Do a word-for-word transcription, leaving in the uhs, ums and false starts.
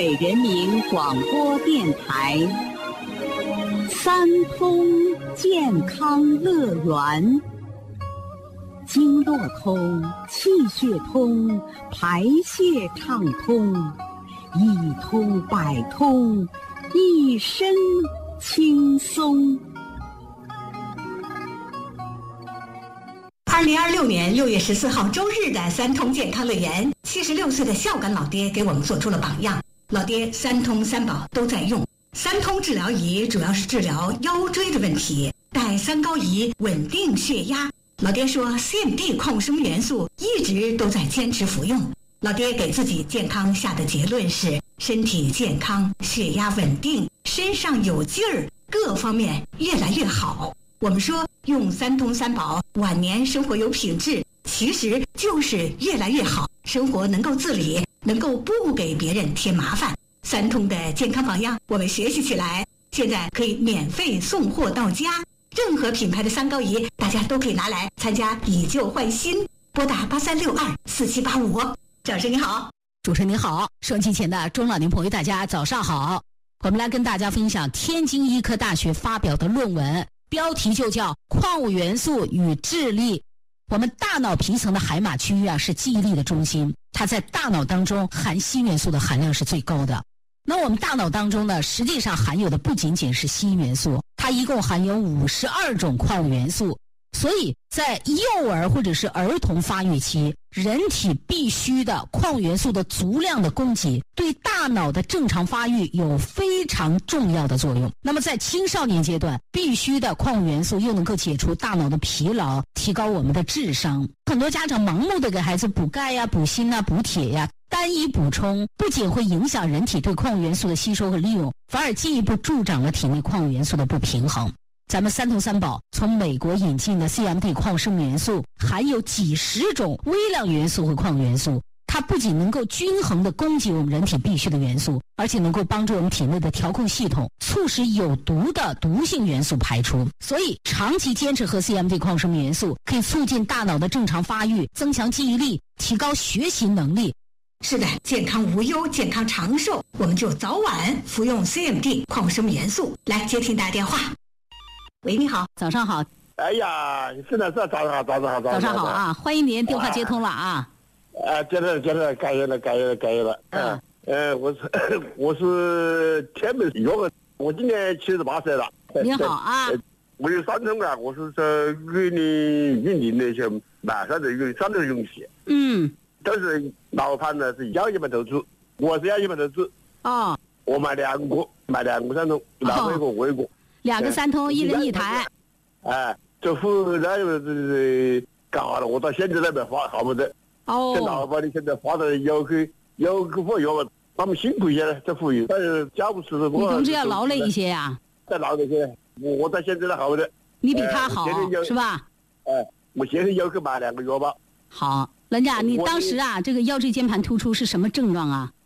北人民广播电台三通健康乐园，经络通，气血通，排泄畅通，一通百通，一身轻松。 二零二六年六月十四号周日的三通健康乐园，七十六岁的孝感老爹给我们做出了榜样。老爹三通三宝都在用，三通治疗仪主要是治疗腰椎的问题，带三高仪稳定血压。老爹说 C M D 矿物生物元素一直都在坚持服用。老爹给自己健康下的结论是：身体健康，血压稳定，身上有劲儿，各方面越来越好。我们说用三通三宝，晚年生活有品质，其实就是越来越好，生活能够自理，能够不给别人添麻烦。三通的健康榜样，我们学习起来。现在可以免费送货到家，任何品牌的三高仪，大家都可以拿来参加以旧换新。拨打八三六二四七八五。掌声你好， 主持人你好，收音机前的中老年朋友大家早上好。我们来跟大家分享天津医科大学发表的论文，标题就叫矿物元素与智力。我们大脑皮层的海马区域啊是记忆力的中心，它在大脑当中含硒元素的含量是最高的。那我们大脑当中呢，实际上含有的不仅仅是硒元素，它一共含有五十二种矿物元素。所以在幼儿或者是儿童发育期，人体必须的矿物元素的足量的供给，对大脑的正常发育有非常重要的作用。那么在青少年阶段，必须的矿物元素又能够解除大脑的疲劳，提高我们的智商。很多家长盲目的给孩子补钙呀、补锌啊、补铁呀，单一补充不仅会影响人体对矿物元素的吸收和利用，反而进一步助长了体内矿物元素的不平衡。咱们三通三宝从美国引进的 C M D 矿物生物元素，含有几十种微量元素和矿物元素，它不仅能够均衡地供给我们人体必需的元素，而且能够帮助我们体内的调控系统，促使有毒的毒性元素排出。所以长期坚持喝 C M D 矿物生物元素，可以促进大脑的正常发育，增强记忆力，提高学习能力。 是的，健康无忧，健康长寿，我们就早晚服用 C M D 矿物生物元素。来接听大家电话。喂，你好， 早上好。 哎呀，是的，是早上好，早上好， 早上好啊！欢迎您，电话接通了啊！ 啊，接了，接了，感谢了，感谢了，感谢了。嗯，呃，我是我是天门岳人，我今年七十八岁了。 你好啊！ 我有三通啊，我是在给你引进那些南山的一个三种勇气。 嗯。 都是老盘呢，是养一门投资，我是养一门投资。 哦。 我买两个，买两个三通，拿回一个我一个。 两个三通，一人一台。 哎，这户那个这搞了，我到现在都没发，好不得。 哦。 这老板的现在发的有去有去服药，他们辛苦一些了，这服药，但是家务事我。 你同志要劳累一些呀。 再劳累一些，我我到现在都好不得。 你比他好，是吧？ 哎，我现在有去买两个药吧。 好，人家你当时啊，这个腰椎间盘突出是什么症状啊？